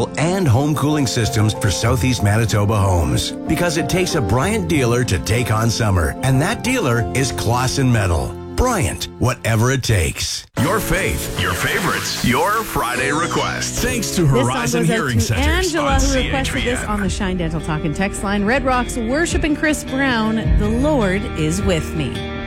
electrical and home cooling systems for Southeast Manitoba homes. Because it takes a Bryant dealer to take on summer, and that dealer is Clausen Metal. Bryant, whatever it takes. Your faith, your favorites, your Friday request. Thanks to Horizon This song goes Hearing out to Centers Angela, on who requested this CHVN. on the Shine Dental Talk and Text line. Red Rocks worshiping Chris Brown. The Lord is with me.